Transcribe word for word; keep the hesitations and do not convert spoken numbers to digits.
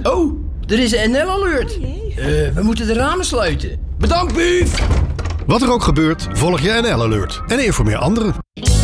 Oh, er is een N L-alert. Uh, we moeten de ramen sluiten. Bedankt, Bief! Wat er ook gebeurt, volg je N L Alert en informeer anderen.